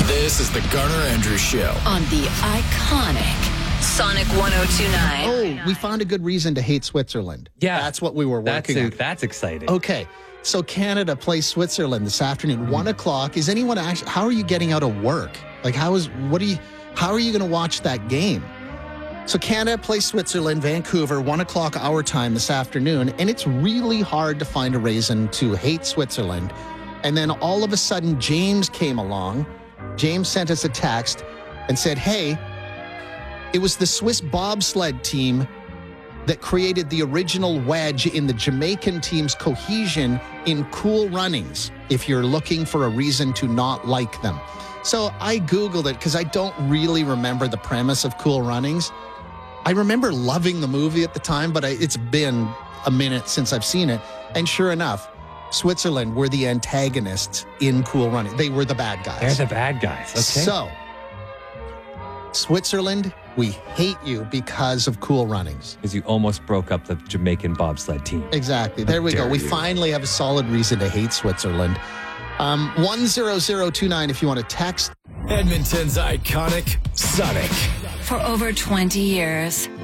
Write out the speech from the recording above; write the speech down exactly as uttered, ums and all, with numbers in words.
This is the Garner Andrews Show on the iconic Sonic one oh two point nine. Oh, we found a good reason to hate Switzerland. Yeah. That's what we were That's, working a, on. that's exciting. Okay. So Canada plays Switzerland this afternoon, mm-hmm. one o'clock. Is anyone actually, how are you getting out of work? Like, how is, what are you, how are you going to watch that game? So Canada plays Switzerland, Vancouver, one o'clock our time this afternoon. And it's really hard to find a reason to hate Switzerland. And then all of a sudden, James came along. James sent us a text and said, hey, it was the Swiss bobsled team that created the original wedge in the Jamaican team's cohesion in Cool Runnings, if you're looking for a reason to not like them. So I Googled it because I don't really remember the premise of Cool Runnings. I remember loving the movie at the time, but I, it's been a minute since I've seen it. And sure enough, Switzerland were the antagonists in Cool Runnings. They were the bad guys. They're the bad guys. Okay. So, Switzerland, we hate you because of Cool Runnings. Because you almost broke up the Jamaican bobsled team. Exactly. There we go. We you. finally have a solid reason to hate Switzerland. Um, one zero zero two nine if you want to text. Edmonton's iconic Sonic. For over twenty years,